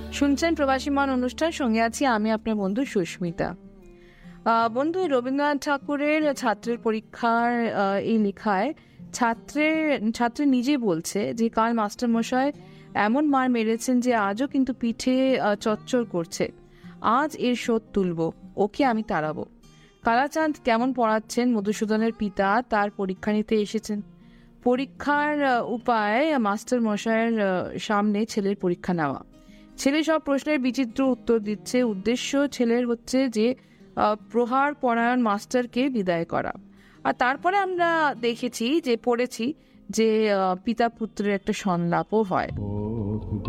শুনছেন প্রবাসী মন অনুষ্ঠান, সঙ্গে আছি আমি আপনার বন্ধু সুস্মিতা। বন্ধু, রবীন্দ্রনাথ ঠাকুরের ছাত্রের পরীক্ষার এই লেখায় ছাত্রী নিজে বলছে যে কাল মাস্টারমশাই এমন মার মেরেছেন যে আজও কিন্তু পিঠে চচ্চর করছে। আজ এর শোধ তুলব, ওকে আমি তাড়াবো। কালাচাঁদ কেমন পড়াচ্ছেন? মধুসূদনের পিতা তার পরীক্ষা নিতে এসেছেন। পরীক্ষার উপায় মাস্টার মশাইয়ের সামনে ছেলের পরীক্ষা নেওয়া। ছেলে সব প্রশ্নের বিচিত্র উত্তর দিচ্ছে। উদ্দেশ্য ছেলের হচ্ছে যে প্রহার পরায়ণ মাস্টারকে বিদায় করা। আর তারপরে আমরা পড়েছি যে পিতা পুত্রের একটা সংলাপও হয়।